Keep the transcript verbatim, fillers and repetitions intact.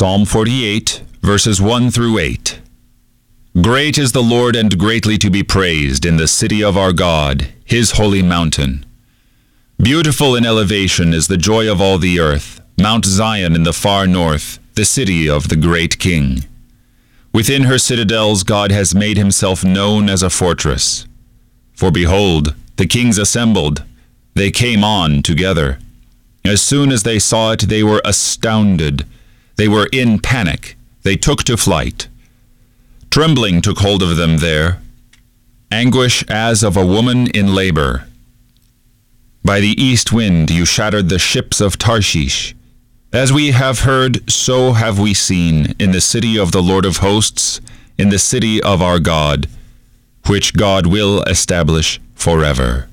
Psalm forty-eight, verses one through eight. Great is the Lord and greatly to be praised in the city of our God, his holy mountain. Beautiful in elevation is the joy of all the earth, Mount Zion in the far north, the city of the great King. Within her citadels God has made himself known as a fortress. For behold, the kings assembled, they came on together. As soon as they saw it, they were astounded. They were in panic. They took to flight. Trembling took hold of them there, anguish as of a woman in labor. By the east wind you shattered the ships of Tarshish. As we have heard, so have we seen in the city of the Lord of hosts, in the city of our God, which God will establish forever.